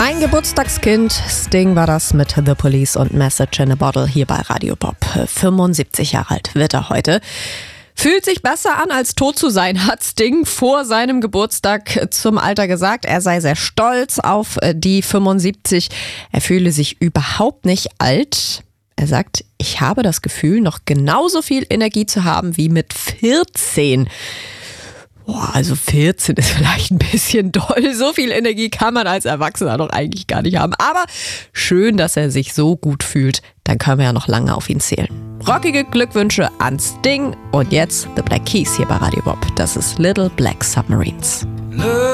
Ein Geburtstagskind, Sting war das mit The Police und Message in a Bottle hier bei Radio Bob. 75 Jahre alt wird er heute. Fühlt sich besser an, als tot zu sein, hat Sting vor seinem Geburtstag zum Alter gesagt. Er sei sehr stolz auf die 75. Er fühle sich überhaupt nicht alt. Er sagt, ich habe das Gefühl, noch genauso viel Energie zu haben wie mit 14. Also 14 ist vielleicht ein bisschen doll. So viel Energie kann man als Erwachsener doch eigentlich gar nicht haben. Aber schön, dass er sich so gut fühlt. Dann können wir ja noch lange auf ihn zählen. Rockige Glückwünsche an Sting. Und jetzt The Black Keys hier bei Radio Bob. Das ist Little Black Submarines.